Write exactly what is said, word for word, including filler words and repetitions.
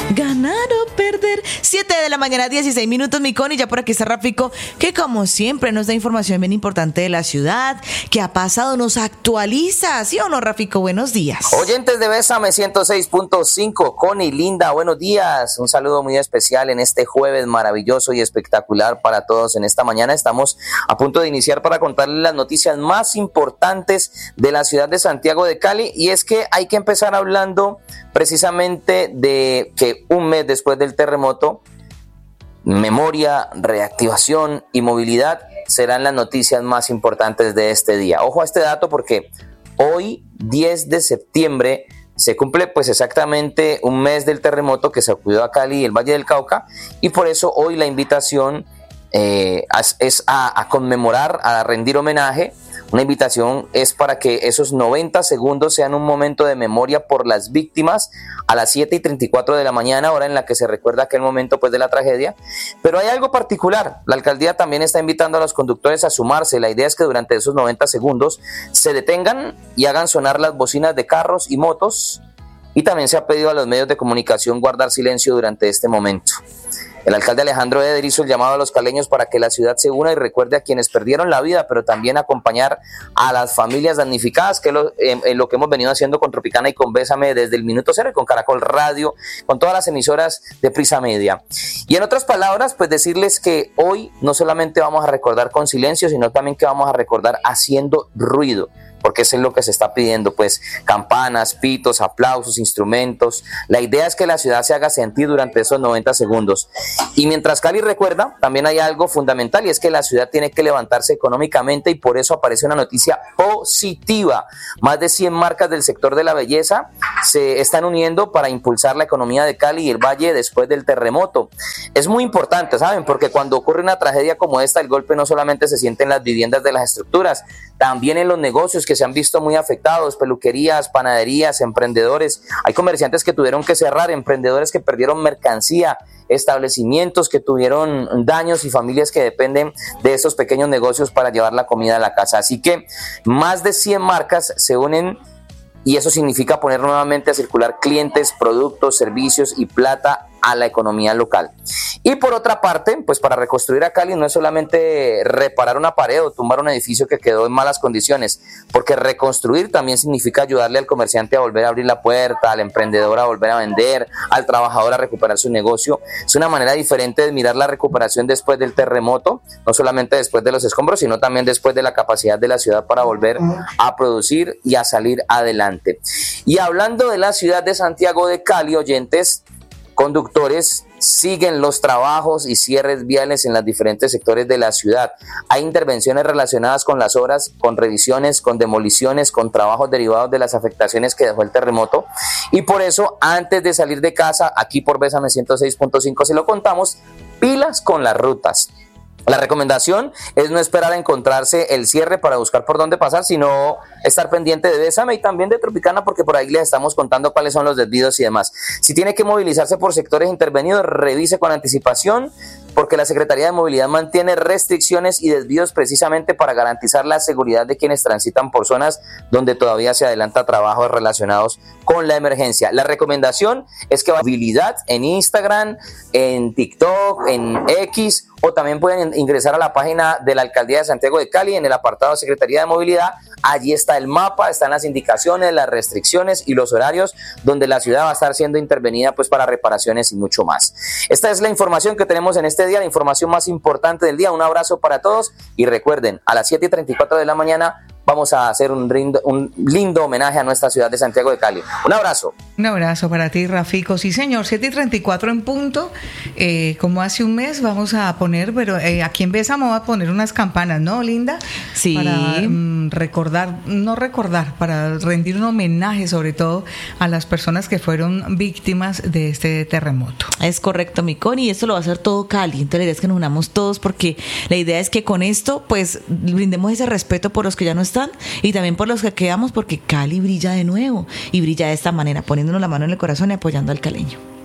Ganar o perder. siete de la mañana, dieciséis minutos, mi Connie. Ya por aquí está Rafico, que como siempre nos da información bien importante de la ciudad, que ha pasado, nos actualiza. ¿Sí o no, Rafico? Buenos días. Oyentes de Bésame ciento seis punto cinco, Connie, Linda, buenos días. Un saludo muy especial en este jueves maravilloso y espectacular para todos. En esta mañana estamos a punto de iniciar para contarles las noticias más importantes de la ciudad de Santiago de Cali. Y es que hay que empezar hablando precisamente de que un mes después del terremoto, memoria, reactivación y movilidad serán las noticias más importantes de este día. Ojo a este dato porque hoy, diez de septiembre, se cumple pues exactamente un mes del terremoto que sacudió a Cali y el Valle del Cauca, y por eso hoy la invitación eh, es a, a conmemorar, a rendir homenaje. Una invitación es para que esos noventa segundos sean un momento de memoria por las víctimas a las siete y treinta y cuatro de la mañana, hora en la que se recuerda aquel momento pues de la tragedia. Pero hay algo particular, la alcaldía también está invitando a los conductores a sumarse. La idea es que durante esos noventa segundos se detengan y hagan sonar las bocinas de carros y motos, y también se ha pedido a los medios de comunicación guardar silencio durante este momento. El alcalde Alejandro Eder hizo el llamado a los caleños para que la ciudad se una y recuerde a quienes perdieron la vida, pero también acompañar a las familias damnificadas, que es lo, eh, lo que hemos venido haciendo con Tropicana y con Bésame desde el minuto cero, y con Caracol Radio, con todas las emisoras de Prisa Media. Y en otras palabras, pues decirles que hoy no solamente vamos a recordar con silencio, sino también que vamos a recordar haciendo ruido, porque eso es lo que se está pidiendo, pues campanas, pitos, aplausos, instrumentos. La idea es que la ciudad se haga sentir durante esos noventa segundos. Y mientras Cali recuerda, también hay algo fundamental, y es que la ciudad tiene que levantarse económicamente, y por eso aparece una noticia positiva. Más de cien marcas del sector de la belleza se están uniendo para impulsar la economía de Cali y el Valle después del terremoto. Es muy importante, ¿saben? Porque cuando ocurre una tragedia como esta, el golpe no solamente se siente en las viviendas de las estructuras, también en los negocios que se han visto muy afectados, peluquerías, panaderías, emprendedores. Hay comerciantes que tuvieron que cerrar, emprendedores que perdieron mercancía, establecimientos que tuvieron daños y familias que dependen de esos pequeños negocios para llevar la comida a la casa. Así que más de cien marcas se unen, y eso significa poner nuevamente a circular clientes, productos, servicios y plata a la economía local. Y por otra parte, pues para reconstruir a Cali no es solamente reparar una pared o tumbar un edificio que quedó en malas condiciones, porque reconstruir también significa ayudarle al comerciante a volver a abrir la puerta, al emprendedor a volver a vender, al trabajador a recuperar su negocio. Es una manera diferente de mirar la recuperación después del terremoto, no solamente después de los escombros, sino también después de la capacidad de la ciudad para volver a producir y a salir adelante. Y hablando de la ciudad de Santiago de Cali, oyentes, conductores, siguen los trabajos y cierres viales en los diferentes sectores de la ciudad. Hay intervenciones relacionadas con las obras, con revisiones, con demoliciones, con trabajos derivados de las afectaciones que dejó el terremoto. Y por eso, antes de salir de casa, aquí por Bésame ciento seis punto cinco se lo contamos, pilas con las rutas. La recomendación es no esperar a encontrarse el cierre para buscar por dónde pasar, sino estar pendiente de Bésame y también de Tropicana, porque por ahí les estamos contando cuáles son los desvíos y demás. Si tiene que movilizarse por sectores intervenidos, revise con anticipación, porque la Secretaría de Movilidad mantiene restricciones y desvíos precisamente para garantizar la seguridad de quienes transitan por zonas donde todavía se adelanta trabajos relacionados con la emergencia. La recomendación es que movilidad en Instagram, en TikTok, en X, o también pueden ingresar a la página de la Alcaldía de Santiago de Cali en el apartado Secretaría de Movilidad. Allí está el mapa, están las indicaciones, las restricciones y los horarios donde la ciudad va a estar siendo intervenida pues para reparaciones y mucho más. Esta es la información que tenemos en este día, la información más importante del día. Un abrazo para todos y recuerden, a las siete y treinta y cuatro de la mañana vamos a hacer un lindo, un lindo homenaje a nuestra ciudad de Santiago de Cali. Un abrazo. Un abrazo para ti, Rafico. Sí, señor, siete y treinta y cuatro en punto. Eh, como hace un mes vamos a poner, pero eh, aquí en Bésame vamos a poner unas campanas, ¿no, Linda? Sí. Para um, recordar, no recordar, para rendir un homenaje sobre todo a las personas que fueron víctimas de este terremoto. Es correcto, mi Connie, y esto lo va a hacer todo Cali. Entonces la idea es que nos unamos todos, porque la idea es que con esto pues brindemos ese respeto por los que ya no están y también por los que quedamos, porque Cali brilla de nuevo y brilla de esta manera, poniéndonos la mano en el corazón y apoyando al caleño.